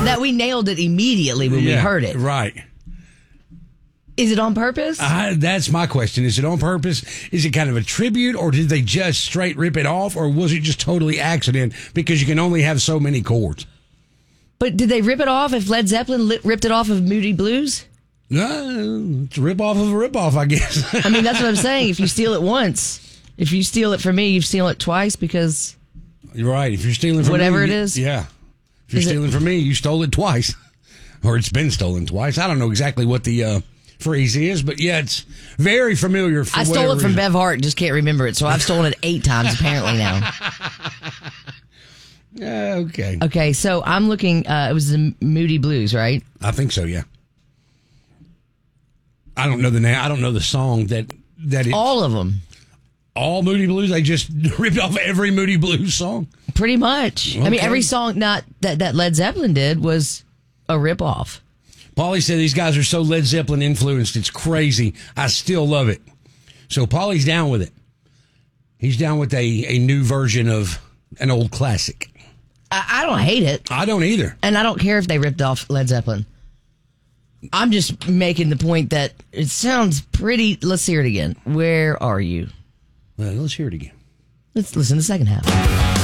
that we nailed it immediately when we heard it. Right. Is it on purpose? That's my question. Is it on purpose? Is it kind of a tribute, or did they just straight rip it off, or was it just totally accident because you can only have so many chords? But did they rip it off if Led Zeppelin ripped it off of Moody Blues? No, it's a rip-off of a rip-off, I guess. I mean, that's what I'm saying. If you steal it once, if you steal it from me, you steal it twice because... You're right. If you're stealing from whatever me... it is. Yeah. If you're stealing from me, you stole it twice. Or it's been stolen twice. I don't know exactly what the phrase is, but yeah, it's very familiar. I stole it from Bev Hart, just can't remember it, so I've stolen it 8 times apparently now. Okay. Okay, so I'm looking, it was the Moody Blues, right? I think so, yeah. I don't know the name. I don't know the song that all of them. All Moody Blues? They just ripped off every Moody Blues song? Pretty much. Okay. I mean, every song not that Led Zeppelin did was a ripoff. Paulie said these guys are so Led Zeppelin influenced, it's crazy. I still love it. So Paulie's down with it. He's down with a new version of an old classic. I don't hate it. I don't either. And I don't care if they ripped off Led Zeppelin. I'm just making the point that it sounds pretty... Let's hear it again. Where are you? Well, let's hear it again. Let's listen to the second half.